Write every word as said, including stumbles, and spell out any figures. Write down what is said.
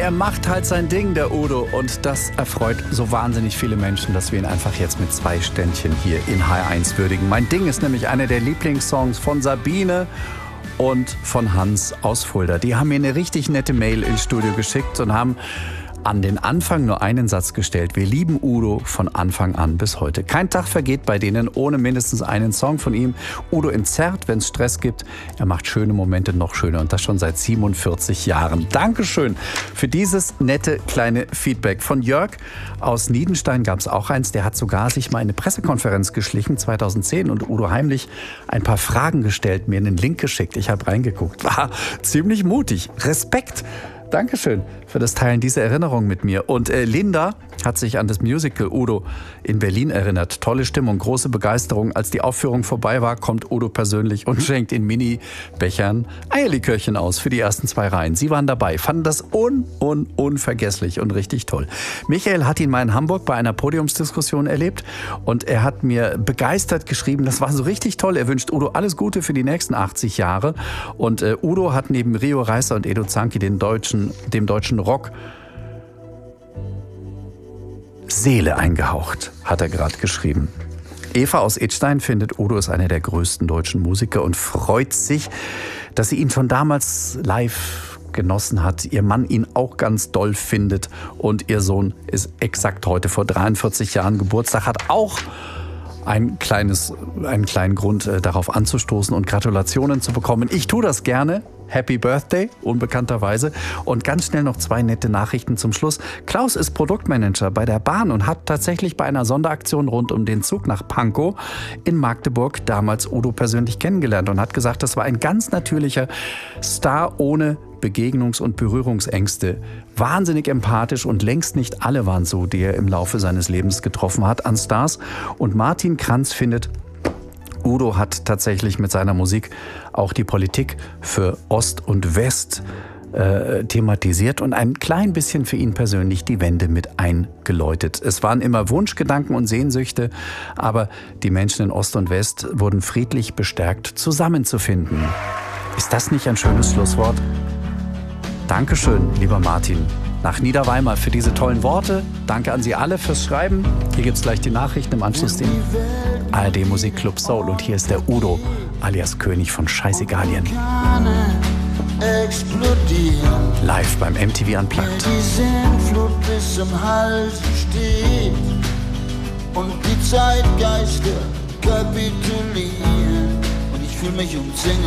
er macht halt sein Ding, der Udo. Und das erfreut so wahnsinnig viele Menschen, dass wir ihn einfach jetzt mit zwei Ständchen hier in H eins würdigen. Mein Ding ist nämlich einer der Lieblingssongs von Sabine und von Hans aus Fulda. Die haben mir eine richtig nette Mail ins Studio geschickt und haben an den Anfang nur einen Satz gestellt. Wir lieben Udo von Anfang an bis heute. Kein Tag vergeht bei denen ohne mindestens einen Song von ihm. Udo entzerrt, wenn es Stress gibt. Er macht schöne Momente noch schöner und das schon seit siebenundvierzig Jahren. Dankeschön für dieses nette kleine Feedback. Von Jörg aus Niedenstein gab es auch eins. Der hat sogar sich mal eine Pressekonferenz geschlichen, zweitausendzehn, und Udo heimlich ein paar Fragen gestellt, mir einen Link geschickt. Ich habe reingeguckt. War ziemlich mutig. Respekt. Dankeschön für das Teilen dieser Erinnerung mit mir. Und äh, Linda hat sich an das Musical Udo in Berlin erinnert. Tolle Stimmung, große Begeisterung. Als die Aufführung vorbei war, kommt Udo persönlich und schenkt in Mini-Bechern Eierlikörchen aus für die ersten zwei Reihen. Sie waren dabei, fanden das un, un, unvergesslich und richtig toll. Michael hat ihn mal in Hamburg bei einer Podiumsdiskussion erlebt und er hat mir begeistert geschrieben, das war so richtig toll. Er wünscht Udo alles Gute für die nächsten achtzig Jahre. Und äh, Udo hat neben Rio Reiser und Edo Zanki den deutschen, dem deutschen Rock Seele eingehaucht, hat er gerade geschrieben. Eva aus Idstein findet, Udo ist einer der größten deutschen Musiker und freut sich, dass sie ihn schon damals live genossen hat. Ihr Mann ihn auch ganz doll findet und ihr Sohn ist exakt heute vor dreiundvierzig Jahren Geburtstag, hat auch ein kleines, einen kleinen Grund, äh, darauf anzustoßen und Gratulationen zu bekommen. Ich tue das gerne. Happy Birthday, unbekannterweise. Und ganz schnell noch zwei nette Nachrichten zum Schluss. Klaus ist Produktmanager bei der Bahn und hat tatsächlich bei einer Sonderaktion rund um den Zug nach Pankow in Magdeburg damals Udo persönlich kennengelernt und hat gesagt, das war ein ganz natürlicher Star ohne Begegnungs- und Berührungsängste. Wahnsinnig empathisch und längst nicht alle waren so, die er im Laufe seines Lebens getroffen hat an Stars. Und Martin Kranz findet, Udo hat tatsächlich mit seiner Musik auch die Politik für Ost und West äh, thematisiert und ein klein bisschen für ihn persönlich die Wende mit eingeläutet. Es waren immer Wunschgedanken und Sehnsüchte, aber die Menschen in Ost und West wurden friedlich bestärkt, zusammenzufinden. Ist das nicht ein schönes Schlusswort? Dankeschön, lieber Martin, nach Niederweimar für diese tollen Worte. Danke an Sie alle fürs Schreiben. Hier gibt es gleich die Nachrichten, im Anschluss den A R D Musikclub Soul. Und hier ist der Udo, alias König von Scheißegalien. Live beim M T V Unplugged. Die Sinnflut bis zum Hals steht und die Zeitgeister kapitulieren und ich fühle mich umzingelt